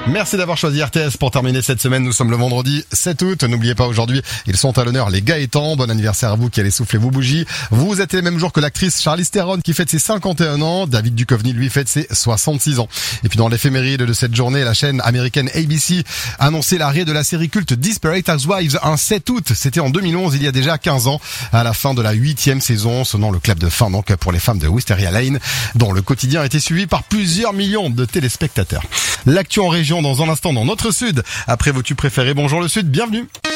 Merci d'avoir choisi RTS pour terminer cette semaine. Nous sommes le vendredi 7 août. N'oubliez pas aujourd'hui, ils sont à l'honneur les Gaëtans. Bon anniversaire à vous qui allez souffler vos bougies. Vous êtes les mêmes jours que l'actrice Charlize Theron qui fête ses 51 ans. David Duchovny lui fête ses 66 ans. Et puis dans l'éphéméride de cette journée, la chaîne américaine ABC annonçait l'arrêt de la série culte Desperate Housewives un 7 août. C'était en 2011, il y a déjà 15 ans, à la fin de la 8e saison, sonnant le clap de fin donc pour les femmes de Wisteria Lane, dont le quotidien a été suivi par plusieurs millions de téléspectateurs. L'actu en région dans un instant dans notre Sud. Après vos tubes préférés, bonjour le Sud, bienvenue.